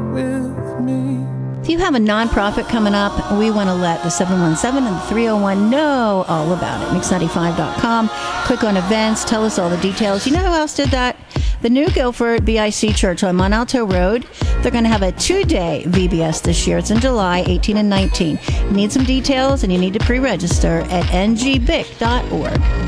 with me. If you have a nonprofit coming up, we want to let the 717 and the 301 know all about it. Mix95.com. Click on events. Tell us all the details. You know who else did that? The New Guilford BIC Church on Monalto Road. They're going to have a 2-day VBS this year. It's in July, 18 and 19. You need some details, and you need to pre-register at ngbic.org.